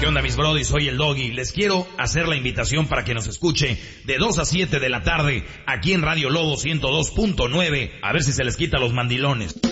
¿Qué onda, mis brodis? Soy el Doggy. Les quiero hacer la invitación para que nos escuche de 2 a 7 de la tarde aquí en Radio Lobo 102.9. A ver si se les quita los mandilones.